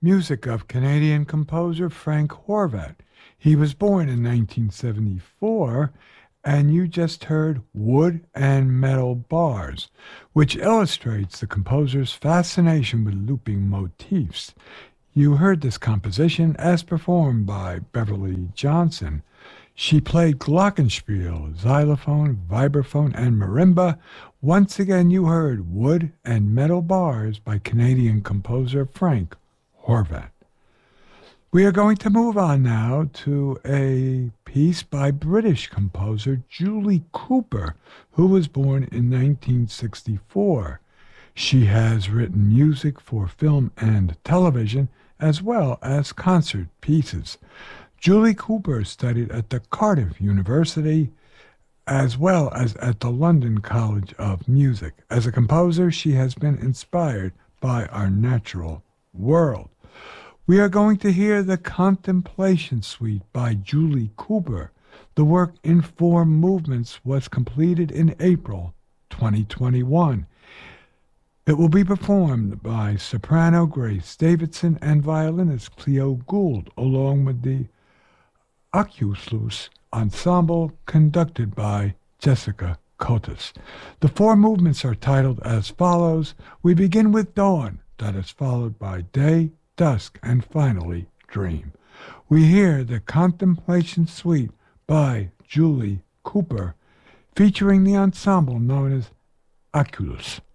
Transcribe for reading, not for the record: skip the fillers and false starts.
music of Canadian composer Frank Horvat. He was born in 1974, and you just heard Wood and Metal Bars, which illustrates the composer's fascination with looping motifs. You heard this composition as performed by Beverly Johnson. She played glockenspiel, xylophone, vibraphone, and marimba. Once again, you heard Wood and Metal Bars by Canadian composer Frank Horvat. We are going to move on now to a piece by British composer Julie Cooper, who was born in 1964. She has written music for film and television, as well as concert pieces. Julie Cooper studied at the Cardiff University, as well as at the London College of Music. As a composer, she has been inspired by our natural world. We are going to hear the Contemplation Suite by Julie Cooper. The work in 4 movements was completed in April 2021. It will be performed by soprano Grace Davidson and violinist Cleo Gould, along with the Oculus Ensemble, conducted by Jessica Cotis. The 4 movements are titled as follows. We begin with Dawn, that is followed by Day, Dusk, and finally Dream. We hear the Contemplation Suite by Julie Cooper, featuring the ensemble known as Oculus.